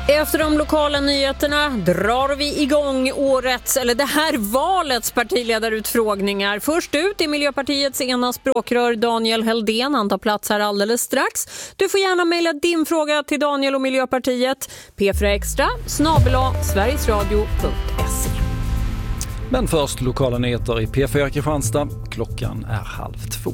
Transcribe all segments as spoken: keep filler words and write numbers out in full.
Efter de lokala nyheterna drar vi igång årets, eller det här valets partiledarutfrågningar. Först ut är Miljöpartiets ena språkrör Daniel Heldén. Han tar plats här alldeles strax. Du får gärna mejla din fråga till Daniel och Miljöpartiet. P fyra Extra, snabel-a, sverigesradio punkt se. Men först lokala nyheter i P fyra Kristianstad. Klockan är halv två.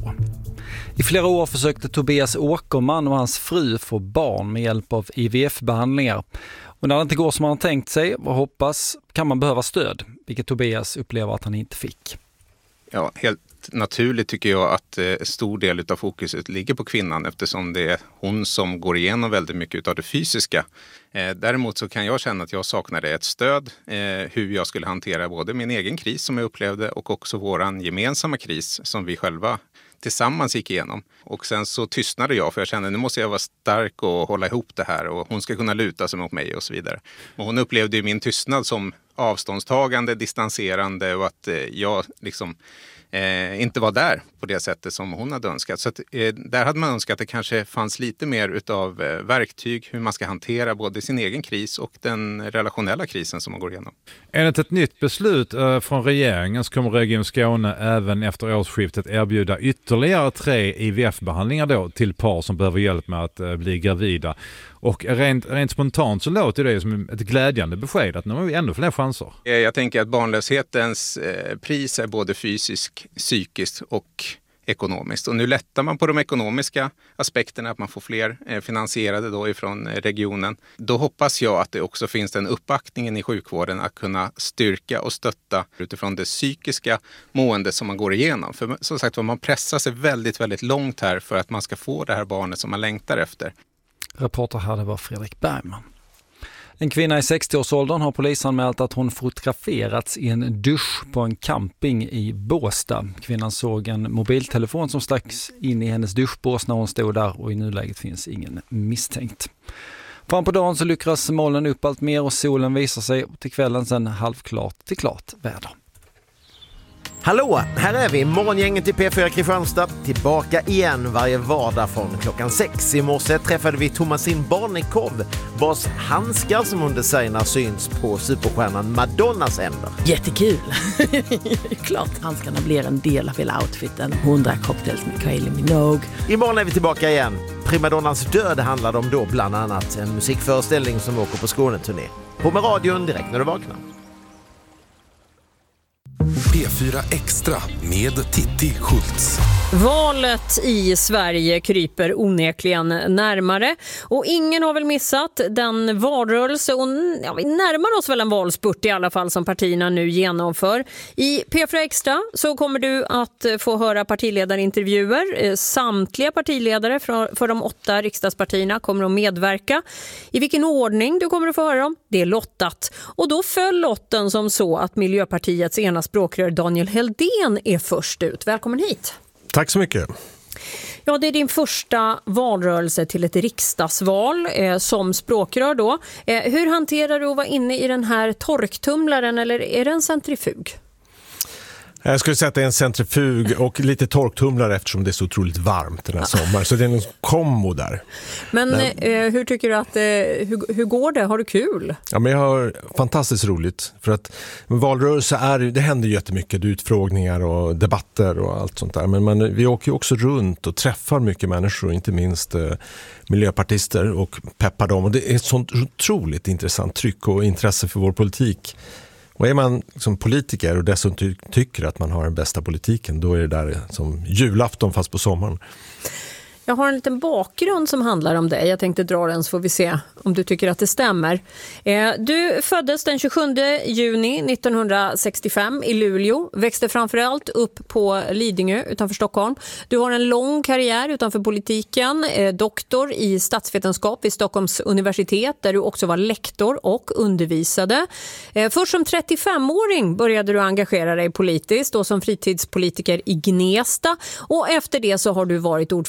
I flera år försökte Tobias Åkerman och hans fru få barn med hjälp av I V F-behandlingar. Och när det inte går som man har tänkt sig och hoppas kan man behöva stöd, vilket Tobias upplever att han inte fick. Ja, helt naturligt tycker jag att eh, stor del av fokuset ligger på kvinnan eftersom det är hon som går igenom väldigt mycket av det fysiska. Eh, däremot så kan jag känna att jag saknade ett stöd eh, hur jag skulle hantera både min egen kris som jag upplevde och också våran gemensamma kris som vi själva tillsammans gick igenom. Och sen så tystnade jag för jag kände nu måste jag vara stark och hålla ihop det här och hon ska kunna luta sig mot mig och så vidare. Och hon upplevde ju min tystnad som avståndstagande, distanserande och att eh, jag liksom eh, inte var där på det sättet som hon hade önskat. Så att, eh, där hade man önskat att det kanske fanns lite mer utav eh, verktyg hur man ska hantera både sin egen kris och den relationella krisen som man går igenom. Enligt ett nytt beslut eh, från regeringen så kommer Region Skåne även efter årsskiftet erbjuda ytterligare tre I V F-behandlingar då till par som behöver hjälp med att eh, bli gravida. Och rent, rent spontant så låter det som ett glädjande besked att nu har vi ännu fler chanser. Jag tänker att barnlöshetens eh, pris är både fysiskt, psykiskt och ekonomiskt. Och nu lättar man på de ekonomiska aspekterna, att man får fler eh, finansierade då ifrån eh, regionen. Då hoppas jag att det också finns den uppbackningen i sjukvården att kunna styrka och stötta utifrån det psykiska mående som man går igenom. För som sagt man pressar sig väldigt, väldigt långt här för att man ska få det här barnet som man längtar efter. Reporter här det var Fredrik Bergman. En kvinna i sextioårsåldern har polisanmält att hon fotograferats i en dusch på en camping i Båstad. Kvinnan såg en mobiltelefon som stacks in i hennes duschbås när hon stod där och i nuläget finns ingen misstänkt. Fram på dagen så lyckas molnen upp allt mer och solen visar sig och till kvällen sen halvklart till klart väder. Hallå, här är vi, morgongänget i P fyra Kristianstad, tillbaka igen varje vardag från klockan sex. I morse träffade vi Thomasin Barnekow, vars handskar som hon designar syns på superstjärnan Madonnas händer. Jättekul! Klart, handskarna blir en del av hela outfiten. hundra cocktails med Kylie Minogue. Imorgon är vi tillbaka igen. Primadonnans död handlade om då bland annat en musikföreställning som åker på Skåneturné. På med radion direkt när du vaknar. P fyra Extra med Titti Schultz. Valet i Sverige kryper onekligen närmare och ingen har väl missat den valrörelse och ja, vi närmar oss väl en valspurt i alla fall som partierna nu genomför. I P fyra Extra så kommer du att få höra partiledarintervjuer. Samtliga partiledare för, för de åtta riksdagspartierna kommer att medverka. I vilken ordning du kommer att få höra dem, det är lottat. Och då föll lotten som så att Miljöpartiets ena språkrör Daniel Heldén är först ut. Välkommen hit. Tack så mycket. Ja, det är din första valrörelse till ett riksdagsval eh, som språkrör då. Eh, hur hanterar du att vara inne i den här torktumlaren eller är det en centrifug? Jag skulle säga att det är en centrifug och lite torktumlare eftersom det är så otroligt varmt den här sommaren. Så det är en kombo där. Men, men eh, hur tycker du att eh, hur, hur går det? Har du kul? Ja, men jag har fantastiskt roligt. För att valrörelse är det händer jättemycket utfrågningar och debatter och allt sånt där. Men man, vi åker ju också runt och träffar mycket människor, inte minst eh, miljöpartister och peppar dem. Och det är ett sånt otroligt intressant tryck och intresse för vår politik. Och är man som politiker och dessutom ty- tycker att man har den bästa politiken, då är det där som julafton fast på sommaren. Jag har en liten bakgrund som handlar om dig. Jag tänkte dra den så får vi se om du tycker att det stämmer. Eh, du föddes den tjugosjunde juni nittonhundrasextiofem i Luleå. Växte framförallt upp på Lidingö utanför Stockholm. Du har en lång karriär utanför politiken. Eh, doktor i statsvetenskap vid Stockholms universitet där du också var lektor och undervisade. Eh, först som trettiofemåring började du engagera dig politiskt och som fritidspolitiker i Gnesta. Och efter det så har du varit ordförande i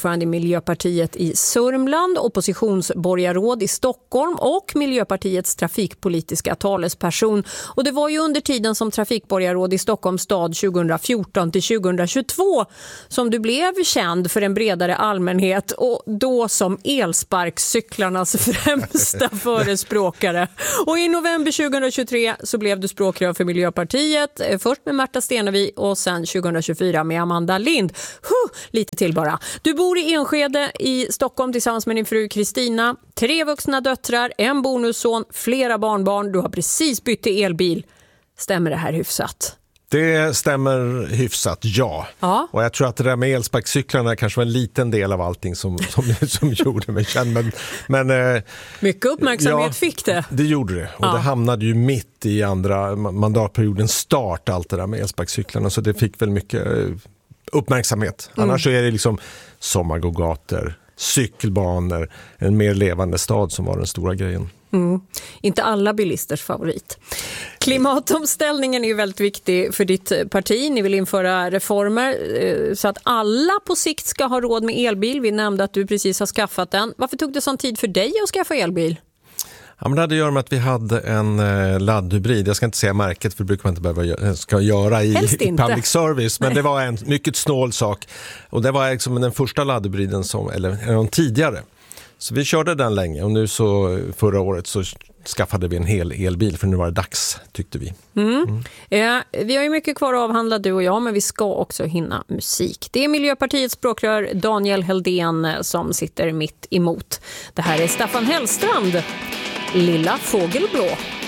Miljöpartiet i Sörmland, oppositionsborgarråd i Stockholm och Miljöpartiets trafikpolitiska talesperson. Och det var ju under tiden som trafikborgarråd i Stockholms stad tjugohundrafjorton till tjugohundratjugotvå som du blev känd för en bredare allmänhet och då som elsparkcyklarnas främsta förespråkare. Och i november tjugohundratjugotre så blev du språkrör för Miljöpartiet, först med Märta Stenevi och sen tjugohundratjugofyra med Amanda Lind. Huh, lite till bara. Du bor i Enskede i Stockholm tillsammans med din fru Kristina, tre vuxna döttrar, en bonusson, flera barnbarn. Du har precis bytt till elbil. Stämmer det här hyfsat? Det stämmer hyfsat, ja. ja. Och jag tror att det där med elsparkcyklarna kanske var en liten del av allting som, som, som gjorde mig känd. Men, men, Mycket uppmärksamhet ja, fick det. Det gjorde det. Och ja. det hamnade ju mitt i andra mandatperiodens start, allt det där med elsparkcyklarna. Så det fick väl mycket uppmärksamhet. Mm. Annars så är det liksom sommargågator, cykelbanor, en mer levande stad som var den stora grejen. Mm. Inte alla bilisters favorit. Klimatomställningen är ju väldigt viktig för ditt parti. Ni vill införa reformer så att alla på sikt ska ha råd med elbil. Vi nämnde att du precis har skaffat den. Varför tog det sån tid för dig att skaffa elbil? Ja, men det hade att göra med att vi hade en eh, laddhybrid. Jag ska inte säga märket för det brukar man inte behöva ska göra i, i public service. Men Nej. Det var en mycket snål sak. Och det var liksom den första laddhybriden som, eller en tidigare. Så vi körde den länge och nu så förra året så skaffade vi en hel elbil för nu var det dags, tyckte vi. Mm. Mm. Ja, vi har ju mycket kvar att avhandla du och jag, men vi ska också hinna musik. Det är Miljöpartiets språkrör Daniel Heldén som sitter mitt emot. Det här är Staffan Hellstrand, Lilla Fågelblå.